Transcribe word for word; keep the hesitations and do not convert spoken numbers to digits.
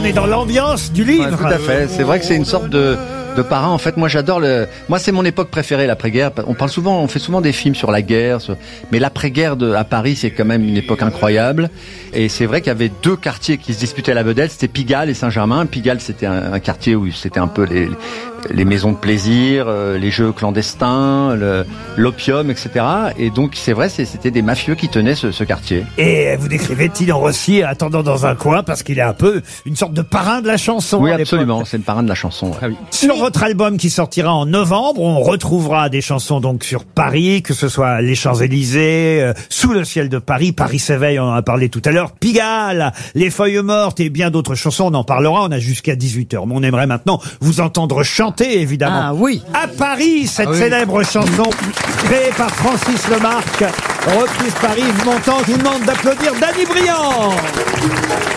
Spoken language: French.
on est dans l'ambiance du livre. Ouais, tout à fait. C'est vrai que c'est une sorte de, de parrain. En fait, moi, j'adore le. Moi, c'est mon époque préférée, l'après-guerre. On parle souvent, on fait souvent des films sur la guerre, sur... mais l'après-guerre de à Paris, c'est quand même une époque incroyable. Et c'est vrai qu'il y avait deux quartiers qui se disputaient la vedette. C'était Pigalle et Saint-Germain. Pigalle, c'était un, un quartier où c'était un peu les les maisons de plaisir, euh, les jeux clandestins, le, l'opium, et cetera. Et donc, c'est vrai, c'est, c'était des mafieux qui tenaient ce, ce quartier. Et vous décrivez Tino Rossi attendant dans un coin parce qu'il est un peu une sorte de parrain de la chanson. Oui, absolument. C'est le parrain de la chanson. Ouais. Ah oui. Sur votre album qui sortira en novembre, on retrouvera des chansons donc sur Paris, que ce soit les Champs-Élysées, euh, Sous le ciel de Paris, Paris s'éveille, on en a parlé tout à l'heure, Pigalle, Les Feuilles mortes et bien d'autres chansons. On en parlera. On a jusqu'à dix-huit heures. Mais on aimerait maintenant vous entendre chanter. Évidemment. Ah oui. À Paris, cette Ah oui. célèbre chanson créée par Francis Lemarque, reprise par Yves Montand. Je vous demande d'applaudir Danny Briand.